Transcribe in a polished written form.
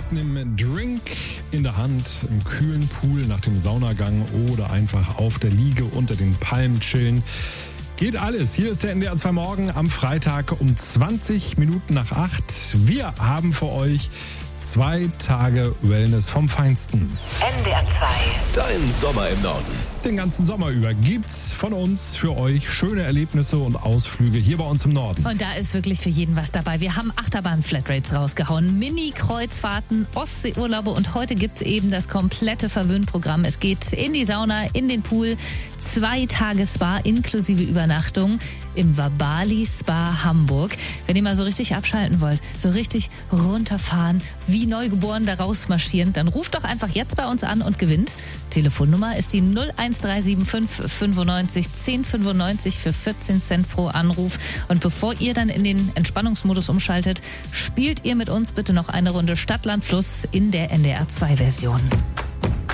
mit einem Drink in der Hand, im kühlen Pool nach dem Saunagang oder einfach auf der Liege unter den Palmen chillen. Geht alles. Hier ist der NDR 2 Morgen am Freitag um 20 Minuten nach 8. Wir haben für euch 2 Tage Wellness vom Feinsten. NDR 2. Dein Sommer im Norden. Den ganzen Sommer über gibt's von uns für euch schöne Erlebnisse und Ausflüge hier bei uns im Norden. Und da ist wirklich für jeden was dabei. Wir haben Achterbahn-Flatrates rausgehauen, Mini-Kreuzfahrten, Ostseeurlaube und heute gibt's eben das komplette Verwöhnprogramm. Es geht in die Sauna, in den Pool, 2 Tage Spa inklusive Übernachtung im Vabali Spa Hamburg. Wenn ihr mal so richtig abschalten wollt, so richtig runterfahren, wie neugeboren da rausmarschieren, dann ruft doch einfach jetzt bei uns an und gewinnt. Telefonnummer ist die 01375 95 1095 für 14 Cent pro Anruf. Und bevor ihr dann in den Entspannungsmodus umschaltet, spielt ihr mit uns bitte noch eine Runde Stadt, Land, Fluss in der NDR 2 Version.